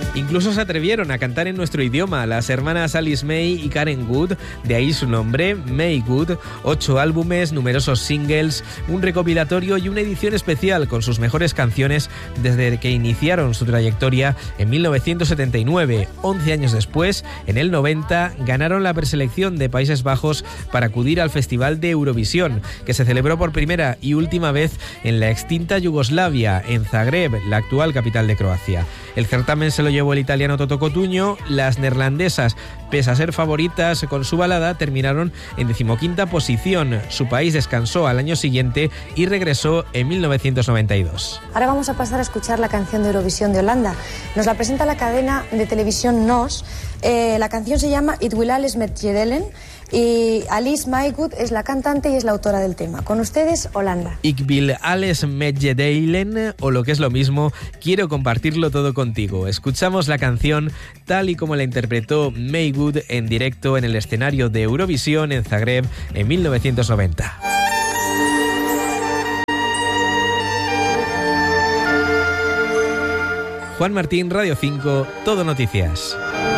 Incluso se atrevieron a cantar en nuestro idioma las hermanas Alice May y Karen Good, de ahí su nombre, May Good, 8 álbumes, numerosos singles, un recopilatorio y una edición especial con sus mejores canciones desde que iniciaron su trayectoria en 1979. 11 años después, en el 90, ganaron la preselección de Países Bajos para acudir al Festival de Eurovisión, que se celebró por primera y última vez en la extinta Yugoslavia, en Zagreb, la actual capital de Croacia. El certamen se lo llevó el italiano Toto Cotugno. Las neerlandesas, pese a ser favoritas con su balada, terminaron en 15ª posición. Su país descansó al año siguiente y regresó en 1992. Ahora vamos a pasar a escuchar la canción de Eurovisión de Holanda. Nos la presenta la cadena de televisión NOS. La canción se llama It Will Alles Met Jedelen y Alice May Good es la cantante y es la autora del tema. Con ustedes, Holanda. Ik wil alles met je delen, o lo que es lo mismo, quiero compartirlo todo contigo. Escuchamos la canción tal y como la interpretó May Good en directo en el escenario de Eurovisión en Zagreb en 1990. Juan Martín, Radio 5, Todo Noticias.